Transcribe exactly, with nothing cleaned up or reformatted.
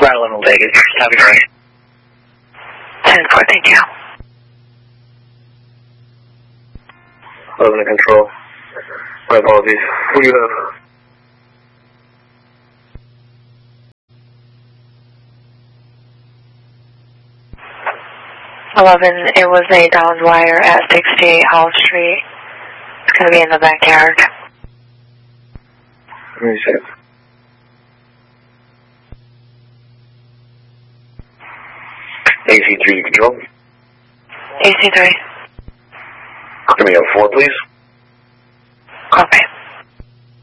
Route eleven will take it. Have a great. ten four, thank you. eleven to control. My apologies. Who do you have? eleven, it was a downed wire at sixty-eight Hall Street. It's going to be in the backyard. Let me see. A C three to control. A C three. Give me a four, please.